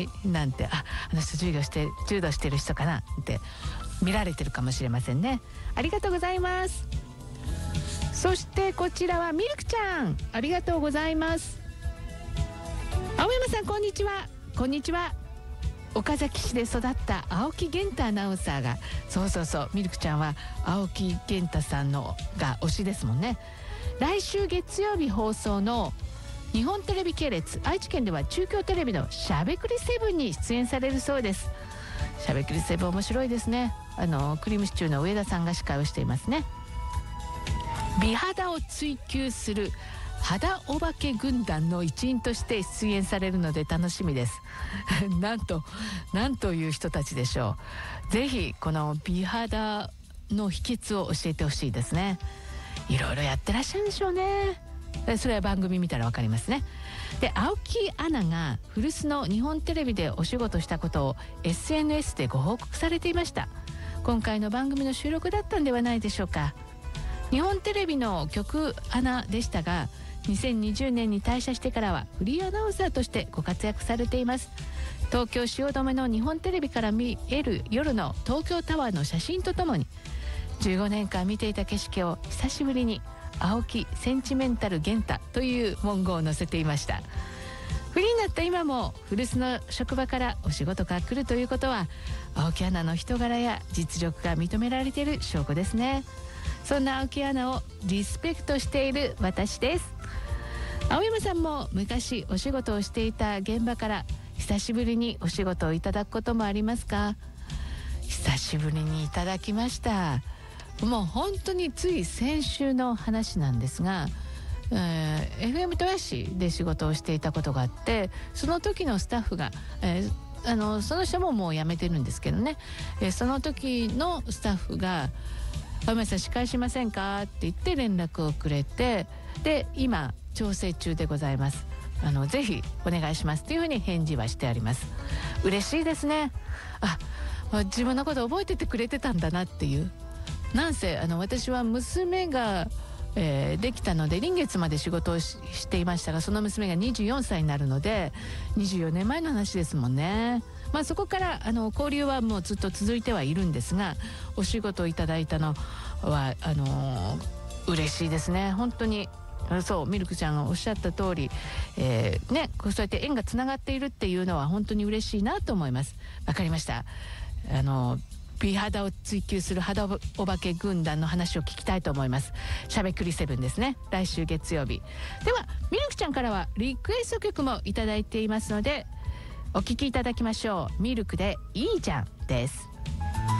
私なんてあの人柔道してる人かなって見られてるかもしれませんね。ありがとうございます。そしてこちらはミルクちゃん、ありがとうございます。青山さんこんにちは。こんにちは。岡崎市で育った青木源太アナウンサーが、そうミルクちゃんは青木源太さんのが推しですもんね。来週月曜日放送の日本テレビ系列、愛知県では中京テレビのしゃべくり7に出演されるそうです。しゃべくり7面白いですね。クリームシチューの上田さんが司会をしていますね。美肌を追求する肌お化け軍団の一員として出演されるので楽しみですなんという人たちでしょう。ぜひこの美肌の秘訣を教えてほしいですね。いろいろやってらっしゃるんでしょうね。それは番組見たらわかりますね。で、青木アナが古巣の日本テレビでお仕事したことを SNS でご報告されていました。今回の番組の収録だったんではないでしょうか。日本テレビの局アナでしたが、2020年に退社してからはフリーアナウンサーとしてご活躍されています。東京汐留の日本テレビから見える夜の東京タワーの写真とともに、15年間見ていた景色を久しぶりに青木センチメンタル源太という文言を載せていました。フリーになった今も古巣の職場からお仕事が来るということは、青木アナの人柄や実力が認められている証拠ですね。そんな青木アナをリスペクトしている私です。青山さんも昔お仕事をしていた現場から久しぶりにお仕事をいただくこともありますか？久しぶりにいただきました。もう本当につい先週の話なんですが、FM 豊橋市で仕事をしていたことがあって、その時のスタッフが、その人ももう辞めてるんですけどね、その時のスタッフが青山さん司会しませんかって言って連絡をくれて、で今調整中でございます。ぜひお願いしますというふうに返事はしてあります。嬉しいですね。自分のこと覚えててくれてたんだなっていう。なんせ私は娘が、できたので臨月まで仕事をしていましたが、その娘が24歳になるので24年前の話ですもんね。そこから交流はもうずっと続いてはいるんですが、お仕事をいただいたのは嬉しいですね。本当にそう、ミルクちゃんがおっしゃった通り、そうやって縁がつながっているっていうのは本当に嬉しいなと思います。わかりました。美肌を追求する肌お化け軍団の話を聞きたいと思います。しゃべくり7ですね。来週月曜日では、ミルクちゃんからはリクエスト曲もいただいていますのでお聞きいただきましょう。ミルクでいいじゃんです。